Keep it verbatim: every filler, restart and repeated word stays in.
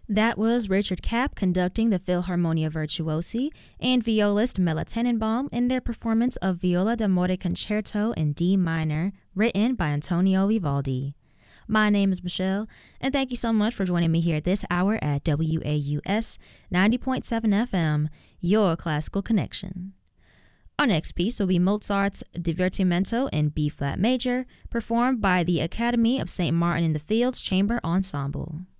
That was Richard Kapp conducting the Philharmonia Virtuosi and violist Mela Tenenbaum in their performance of Viola d'Amore Concerto in D minor, written by Antonio Vivaldi. My name is Michelle, and thank you so much for joining me here this hour at W A U S ninety point seven F M, your classical connection. Our next piece will be Mozart's Divertimento in B-flat major, performed by the Academy of Saint Martin in the Fields Chamber Ensemble.